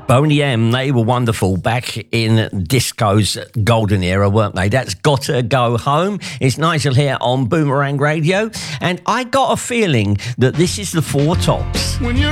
Boney M, they were wonderful back in disco's golden era, weren't they? That's Gotta Go Home. It's Nigel here on Boomerang Radio, and I got a feeling that this is the Four Tops. When you're